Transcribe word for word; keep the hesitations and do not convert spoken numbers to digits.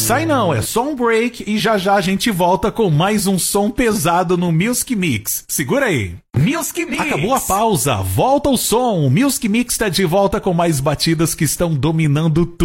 sai não, é só um break e já já a gente volta com mais um som pesado no Music Mix. Segura aí. Music Mix. Acabou a pausa, volta o som. O Music Mix tá de volta com mais batidas que estão dominando tudo.